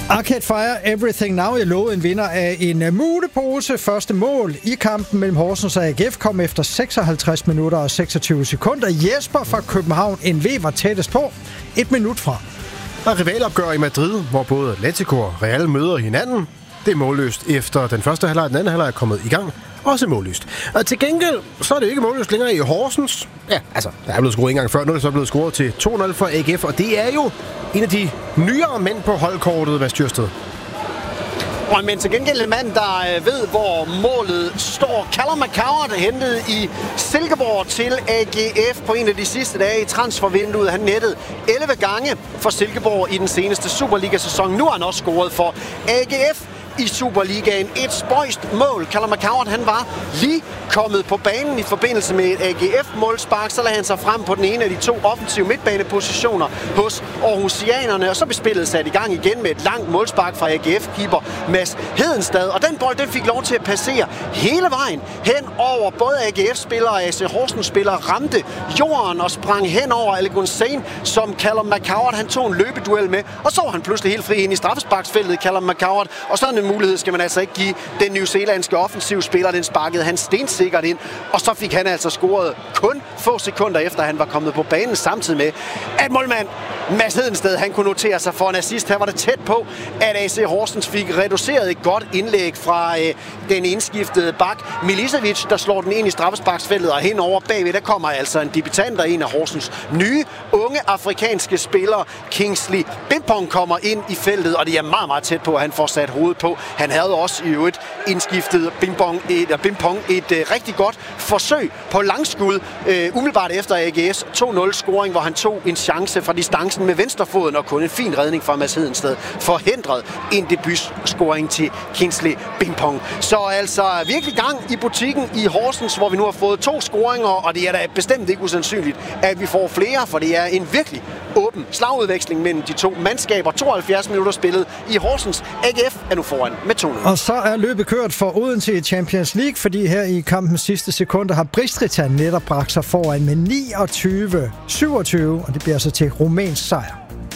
Arcade Fire Everything Now. Jeg lovede en vinder af en mulepose. Første mål i kampen mellem Horsens og AGF kom efter 56 minutter og 26 sekunder. Jesper fra København NV var tættest på. 1 minut fra. Der er rivalopgør i Madrid, hvor både Atletico og Real møder hinanden. Det er målløst efter den første halvleg. Den anden halvleg er kommet i gang. Også målløst. Og til gengæld, så er det ikke målløst længere i Horsens. Ja, altså, der er blevet scoret en gang før. Nu er det så blevet scoret til 2-0 for AGF. Og det er jo en af de nyere mænd på holdkortet, Mads Djursted. Men til gengæld en mand, der ved, hvor målet står. Callum McCoward hentet i Silkeborg til AGF på en af de sidste dage i transfervinduet. Han nettede 11 gange for Silkeborg i den seneste Superliga-sæson. Nu har han også scoret for AGF i Superligaen. Et spøjst mål. Callum McCoward, han var lige kommet på banen i forbindelse med et AGF-målspark. Så lagde han sig frem på den ene af de to offensive midtbanepositioner hos Aarhusianerne, og så blev spillet sat i gang igen med et langt målspark fra AGF-keeper Mads Hedenstad. Og den bold, den fik lov til at passere hele vejen hen over både AGF-spillere og AC Horsens-spillere, ramte jorden og sprang hen over Ali Gunsain, som Callum McCoward, han tog en løbeduel med, og så var han pludselig helt fri ind i straffesparksfeltet, Callum McCoward, og sådan en mulighed skal man altså ikke give den newzealandske offensivspiller. Den sparkede han stensikkert ind, og så fik han altså scoret kun få sekunder efter, han var kommet på banen, samtidig med, at målmand Mads Hedenstad, han kunne notere sig for en assist. Her var det tæt på, at AC Horsens fik reduceret et godt indlæg fra den indskiftede bak Milicevic, der slår den ind i straffesparksfeltet, og henover bagved, der kommer altså en debutant, og en af Horsens nye, unge afrikanske spillere, Kingsley Bimpong, kommer ind i feltet, og det er meget, meget tæt på, at han får sat hovedet på. Han havde også i øvrigt indskiftet Bimpong et rigtig godt forsøg på langskud, umiddelbart efter AGS 2-0-scoring, hvor han tog en chance fra distancen med venstrefoden, og kun en fin redning fra Mads Hedenstad forhindrede en debutscoring til Kingsley Bimpong. Så altså virkelig gang i butikken i Horsens, hvor vi nu har fået 2 scoringer, og det er da bestemt ikke usandsynligt, at vi får flere, for det er en virkelig åben slagudveksling mellem de to mandskaber. 72 minutter spillet i Horsens. AGF er nu foran med 2-0. Og så er løbet kørt for Odense i Champions League, fordi her i kampens sidste sekunder har Bistrița netop bragt sig foran med 29-27, og det bliver så til rumænsk sejr.